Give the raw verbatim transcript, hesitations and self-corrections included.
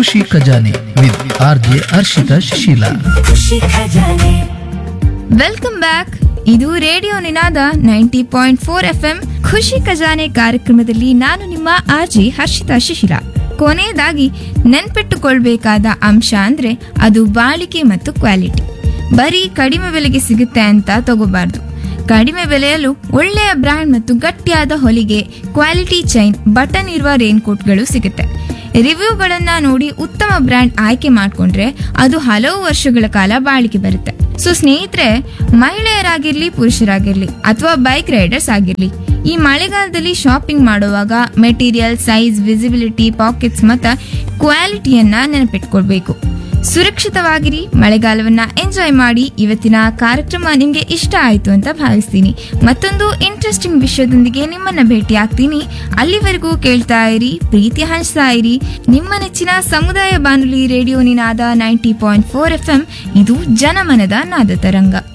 ಖುಷಿ ಖಜಾನೆ with R J Harshita Shishila. ಖುಷಿ ಖಜಾನೆ. Welcome back. ಇದು ರೇಡಿಯೋ ನಿನಾದ ninety point four F M ಖುಷಿ ಖಜಾನೆ ಕಾರ್ಯಕ್ರಮದಲ್ಲಿ ನಾನು ನಿಮ್ಮ ಆರ್ಜಿ ಹರ್ಷಿತಾ ಶಿಶಿಲ. ಕೊನೆಯದಾಗಿ ನೆನ್ಪಿಟ್ಟುಕೊಳ್ಬೇಕಾದ ಅಂಶ ಅಂದ್ರೆ ಅದು ಬಾಳಿಕೆ ಮತ್ತು ಕ್ವಾಲಿಟಿ. ಬರೀ ಕಡಿಮೆ ಬೆಲೆಗೆ ಸಿಗುತ್ತೆ ಅಂತ ತಗೋಬಾರ್ದು. ಕಡಿಮೆ ಬೆಲೆಯಲ್ಲೂ ಒಳ್ಳೆಯ ಬ್ರ್ಯಾಂಡ್ ಮತ್ತು ಗಟ್ಟಿಯಾದ ಹೊಲಿಗೆ, ಕ್ವಾಲಿಟಿ ಚೈನ್, ಬಟನ್ ಇರುವ ರೇನ್ಕೋಟ್ಗಳು ಸಿಗುತ್ತೆ. ರಿವ್ಯೂಗಳನ್ನ ನೋಡಿ ಉತ್ತಮ ಬ್ರ್ಯಾಂಡ್ ಆಯ್ಕೆ ಮಾಡ್ಕೊಂಡ್ರೆ ಅದು ಹಲವು ವರ್ಷಗಳ ಕಾಲ ಬಾಳಿಕೆ ಬರುತ್ತೆ. ಸೊ ಸ್ನೇಹಿತರೆ, ಮಹಿಳೆಯರಾಗಿರ್ಲಿ ಪುರುಷರಾಗಿರ್ಲಿ ಅಥವಾ ಬೈಕ್ ರೈಡರ್ಸ್ ಆಗಿರ್ಲಿ, ಈ ಮಳೆಗಾಲದಲ್ಲಿ ಶಾಪಿಂಗ್ ಮಾಡುವಾಗ ಮೆಟೀರಿಯಲ್, ಸೈಜ್, ವಿಸಿಬಿಲಿಟಿ, ಪಾಕೆಟ್ಸ್ ಮತ್ತು ಕ್ವಾಲಿಟಿಯನ್ನ ನೆನಪಿಟ್ಕೊಳ್ಬೇಕು. ಸುರಕ್ಷಿತವಾಗಿರಿ, ಮಳೆಗಾಲವನ್ನ ಎಂಜಾಯ್ ಮಾಡಿ. ಇವತ್ತಿನ ಕಾರ್ಯಕ್ರಮ ನಿಮ್ಗೆ ಇಷ್ಟ ಆಯ್ತು ಅಂತ ಭಾವಿಸ್ತೀನಿ. ಮತ್ತೊಂದು ಇಂಟ್ರೆಸ್ಟಿಂಗ್ ವಿಷಯದೊಂದಿಗೆ ನಿಮ್ಮನ್ನ ಭೇಟಿ ಆಗ್ತೀನಿ. ಅಲ್ಲಿವರೆಗೂ ಕೇಳ್ತಾ ಇರಿ, ಪ್ರೀತಿ ಹಂಚ್ತಾ ಇರಿ ನಿಮ್ಮ ನೆಚ್ಚಿನ ಸಮುದಾಯ ಬಾನುಲಿ ರೇಡಿಯೋ ನಿನಾದ ninety point four F M. ಇದು ಜನಮನದ ನಾದ ತರಂಗ.